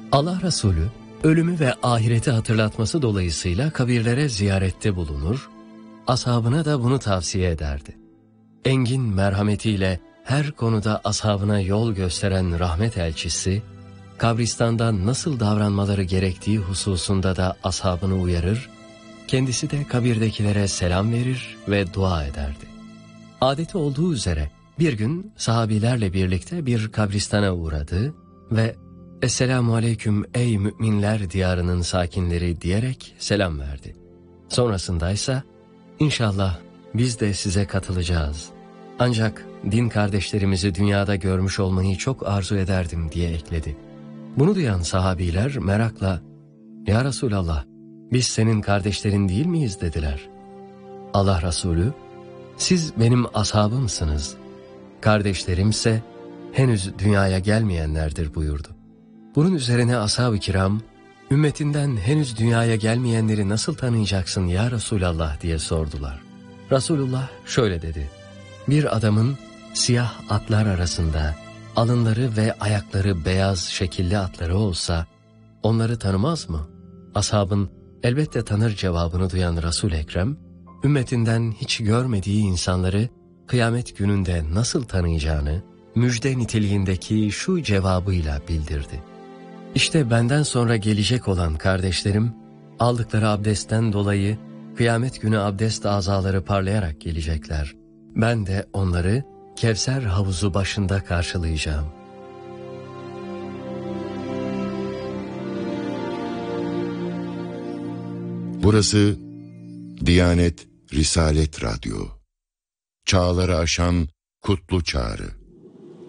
Allah Resulü, ölümü ve ahireti hatırlatması dolayısıyla kabirlere ziyarette bulunur, ashabına da bunu tavsiye ederdi. Engin merhametiyle her konuda ashabına yol gösteren rahmet elçisi, kabristanda nasıl davranmaları gerektiği hususunda da ashabını uyarır, kendisi de kabirdekilere selam verir ve dua ederdi. Adeti olduğu üzere bir gün sahabilerle birlikte bir kabristana uğradı ve "Esselamu aleyküm ey müminler diyarının sakinleri" diyerek selam verdi. Sonrasındaysa "İnşallah biz de size katılacağız. Ancak din kardeşlerimizi dünyada görmüş olmayı çok arzu ederdim" diye ekledi. Bunu duyan sahabiler merakla "Ya Resulallah, biz senin kardeşlerin değil miyiz?" dediler. Allah Resulü "Siz benim ashabımsınız. Kardeşlerimse henüz dünyaya gelmeyenlerdir" buyurdu. Bunun üzerine ashab-ı kiram, "Ümmetinden henüz dünyaya gelmeyenleri nasıl tanıyacaksın ya Resulallah?" diye sordular. Resulullah şöyle dedi: "Bir adamın siyah atlar arasında alınları ve ayakları beyaz şekilli atları olsa onları tanımaz mı?" Ashabın "Elbette tanır" cevabını duyan Resul-i Ekrem, ümmetinden hiç görmediği insanları kıyamet gününde nasıl tanıyacağını müjde niteliğindeki şu cevabıyla bildirdi: "İşte benden sonra gelecek olan kardeşlerim, aldıkları abdestten dolayı kıyamet günü abdest azaları parlayarak gelecekler. Ben de onları Kevser havuzu başında karşılayacağım." Burası Diyanet Risalet Radyo. Çağları aşan kutlu çağrı.